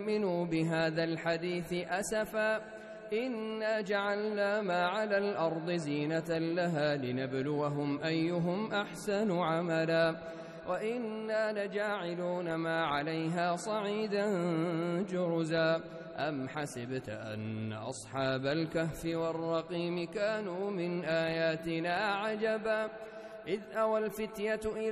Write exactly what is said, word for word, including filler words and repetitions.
تؤمنوا بهذا الحديث أسفا إنا جعلنا ما على الأرض زينة لها لنبلوهم أيهم أحسن عملا وإنا لجاعلون ما عليها صعيدا جرزا أم حسبت أن أصحاب الكهف والرقيم كانوا من آياتنا عجبا إذ أوى الفتية إلى